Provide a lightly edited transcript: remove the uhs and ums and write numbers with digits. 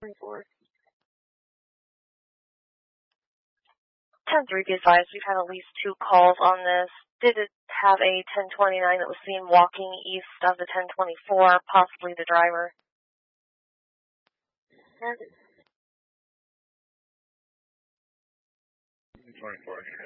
10-24. 10-3, be advised, we've had at least 2 calls on this. Did it have a 1029 that was seen walking east of the 1024, possibly the driver? 24.